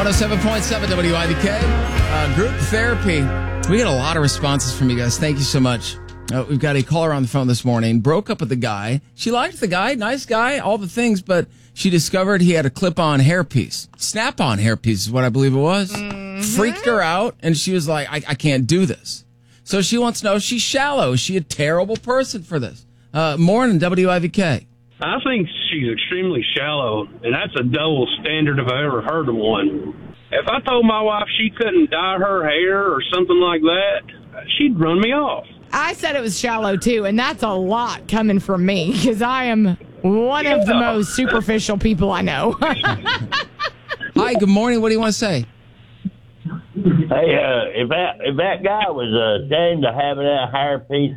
107.7 WIVK. Group therapy. We get a lot of responses from you guys. Thank you so much. We've got a caller on the phone this morning. Broke up with the guy. She liked the guy. Nice guy. All the things. But she discovered he had a clip-on hairpiece. Snap-on hairpiece is what I believe it was. Mm-hmm. Freaked her out. And she was like, I can't do this. So she wants to know, she's shallow. Is she a terrible person for this? Morning, WIVK. I think she's extremely shallow, and that's a double standard if I ever heard of one. If I told my wife she couldn't dye her hair or something like that, she'd run me off. I said it was shallow, too, and that's a lot coming from me, because I am one of the most superficial people I know. Hi, good morning. What do you want to say? Hey, if that guy was ashamed of having that hairpiece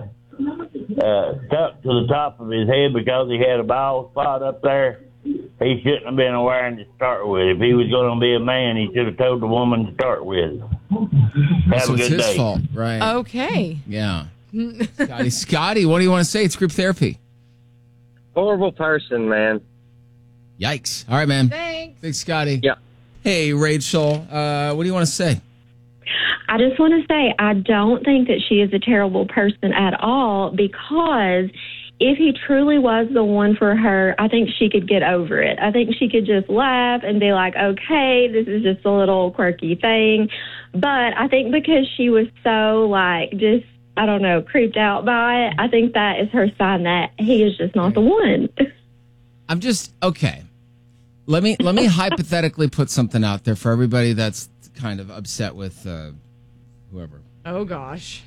stuck to the top of his head because he had a bald spot up there, he shouldn't have been wearing to start with. If he was going to be a man, he should have told the woman to start with. So it's his fault, right? Okay. Yeah. Scotty, what do you want to say? It's group therapy. Horrible person, man. Yikes. All right, man. Thanks. Thanks, Scotty. Yeah. Hey, Rachel, what do you want to say? I just want to say I don't think that she is a terrible person at all, because if he truly was the one for her, I think she could get over it. I think she could just laugh and be like, okay, this is just a little quirky thing. But I think because she was so, just, I don't know, creeped out by it, I think that is her sign that he is just not the one. I'm just, okay. Let me hypothetically put something out there for everybody that's kind of upset with whoever. Oh, gosh.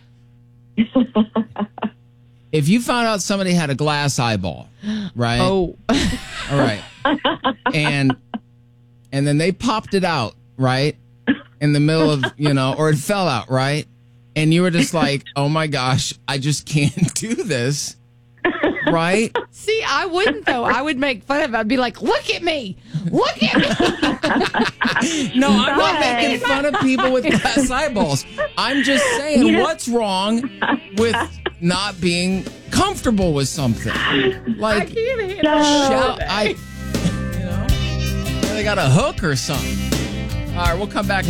If you found out somebody had a glass eyeball, right? Oh. All right. And then they popped it out, right? In the middle of, or it fell out, right? And you were just like, oh my gosh, I just can't do this. Right? See, I wouldn't, though. I would make fun of it. I'd be like, look at me. Look at me. No, I'm not making fun of people with glass eyeballs. I'm just saying, what's wrong with not being comfortable with something? I can't handle they got a hook or something. All right, we'll come back.